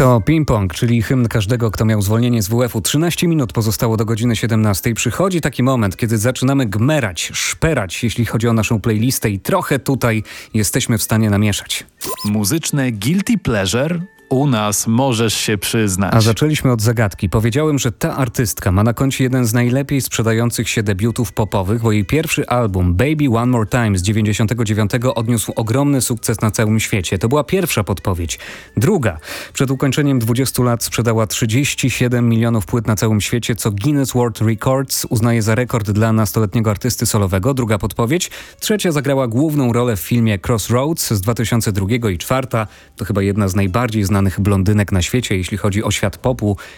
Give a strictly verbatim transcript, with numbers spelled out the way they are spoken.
To ping-pong, czyli hymn każdego, kto miał zwolnienie z W F-u. trzynaście minut pozostało do godziny siedemnastej. Przychodzi taki moment, kiedy zaczynamy gmerać, szperać, jeśli chodzi o naszą playlistę i trochę tutaj jesteśmy w stanie namieszać. Muzyczne guilty pleasure? U nas możesz się przyznać. A zaczęliśmy od zagadki. Powiedziałem, że ta artystka ma na koncie jeden z najlepiej sprzedających się debiutów popowych, bo jej pierwszy album Baby One More Time z dziewięćdziesiątego dziewiątego odniósł ogromny sukces na całym świecie. To była pierwsza podpowiedź. Druga. Przed ukończeniem dwudziestu lat sprzedała trzydzieści siedem milionów płyt na całym świecie, co Guinness World Records uznaje za rekord dla nastoletniego artysty solowego. Druga podpowiedź. Trzecia zagrała główną rolę w filmie Crossroads z dwa tysiące drugiego i czwarta. To chyba jedna z najbardziej znanych blondynek na świecie, jeśli chodzi o świat popu.